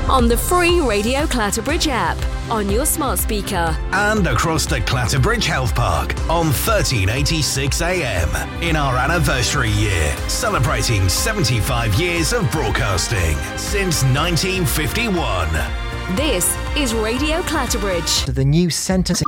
on the free Radio Clatterbridge app, on your smart speaker, and across the Clatterbridge Health Park on 1386 AM in our anniversary year, celebrating 75 years of broadcasting since 1951. This is Radio Clatterbridge. The new sentencing